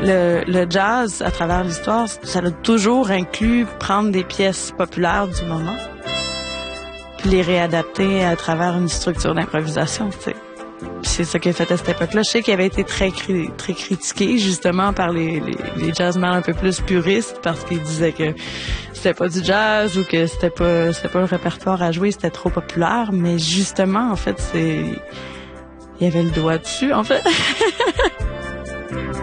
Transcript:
le jazz, à travers l'histoire, ça a toujours inclus prendre des pièces populaires du moment puis les réadapter à travers une structure d'improvisation, tu sais. C'est ça qu'il a fait à cette époque-là. Je sais qu'il avait été très critiqué, justement, par les jazzmen un peu plus puristes, parce qu'ils disaient que c'était pas du jazz ou que c'était pas le répertoire à jouer, c'était trop populaire. Mais justement, en fait, il y avait le doigt dessus, en fait.